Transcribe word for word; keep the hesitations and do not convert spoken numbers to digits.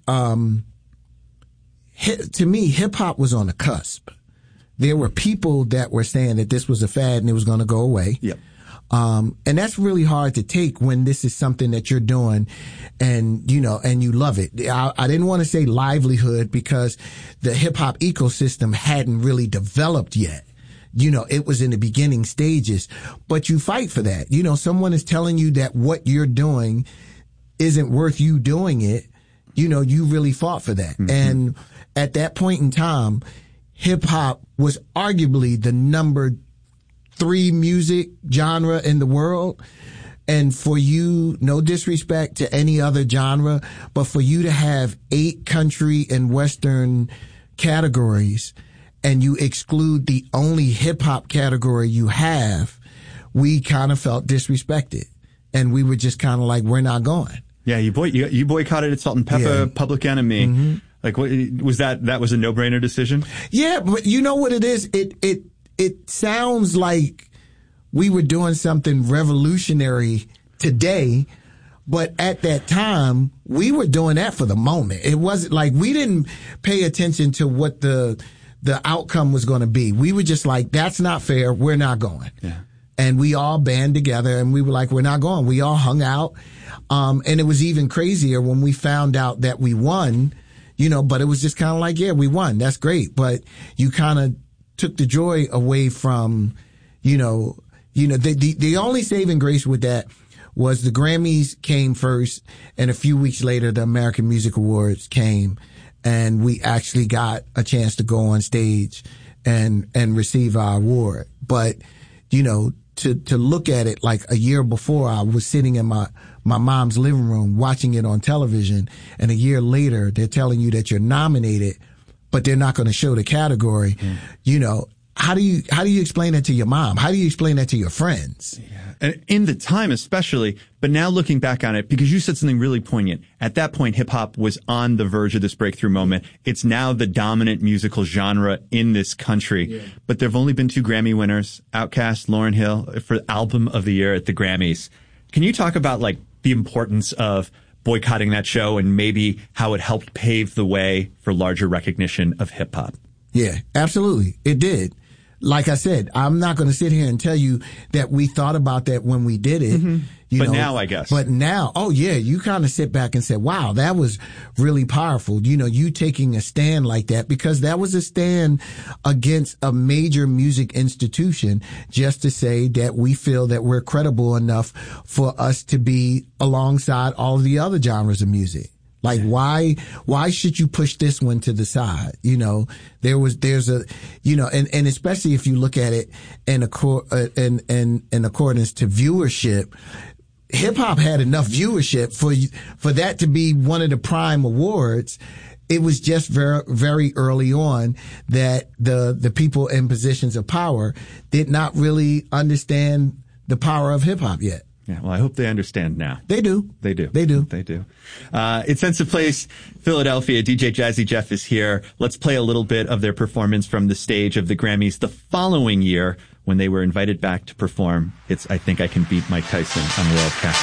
um, hip, to me, hip hop was on the cusp. There were people that were saying that this was a fad and it was going to go away. Yep. Um, and that's really hard to take when this is something that you're doing and, you know, and you love it. I, I didn't want to say livelihood because the hip hop ecosystem hadn't really developed yet. You know, it was in the beginning stages, but you fight for that. You know, someone is telling you that what you're doing isn't worth you doing it. You know, you really fought for that. Mm-hmm. And at that point in time, hip hop was arguably the number three music genre in the world. And for you, no disrespect to any other genre, but for you to have eight country and Western categories and you exclude the only hip hop category you have, we kind of felt disrespected. And we were just kind of like, we're not going. Yeah, you boy, you, you boycotted at Salt and Pepper, Yeah. Public Enemy. Mm-hmm. Like, what was that? That was a no-brainer decision? Yeah, but you know what it is? It, it, it sounds like we were doing something revolutionary today, but at that time, we were doing that for the moment. It wasn't like we didn't pay attention to what the, the outcome was going to be. We were just like, that's not fair. We're not going. Yeah. And we all band together and we were like, we're not going. We all hung out. Um, and it was even crazier when we found out that we won, you know, but it was just kind of like, yeah, we won. That's great. But you kind of took the joy away from, you know, you know, the, the, the only saving grace with that was the Grammys came first and a few weeks later, the American Music Awards came and we actually got a chance to go on stage and, and receive our award. But, you know, to, to look at it like a year before, I was sitting in my, my mom's living room watching it on television. And a year later, they're telling you that you're nominated, but they're not going to show the category. Mm. You know, how do you, how do you explain that to your mom? How do you explain that to your friends? Yeah. And in the time, especially, but now looking back on it, because you said something really poignant. At that point, hip hop was on the verge of this breakthrough moment. It's now the dominant musical genre in this country. Yeah. But there have only been two Grammy winners, Outkast, Lauryn Hill, for Album of the Year at the Grammys. Can you talk about like the importance of boycotting that show and maybe how it helped pave the way for larger recognition of hip hop? Yeah, absolutely. It did. Like I said, I'm not going to sit here and tell you that we thought about that when we did it. Mm-hmm. You but know, now, I guess. But now, oh yeah, you kind of sit back and say, wow, that was really powerful. You know, you taking a stand like that because that was a stand against a major music institution just to say that we feel that we're credible enough for us to be alongside all of the other genres of music. Like, why, why should you push this one to the side? You know, there was, there's a, you know, and, and especially if you look at it in, accord, uh, in, in, in accordance to viewership, hip hop had enough viewership for, for that to be one of the prime awards. It was just very, very early on that the, the people in positions of power did not really understand the power of hip hop yet. Yeah, well, I hope they understand now. They do. They do. They do. They do. Uh, it's Sense of Place, Philadelphia. D J Jazzy Jeff is here. Let's play a little bit of their performance from the stage of the Grammys the following year when they were invited back to perform. It's I Think I Can Beat Mike Tyson on World Cafe.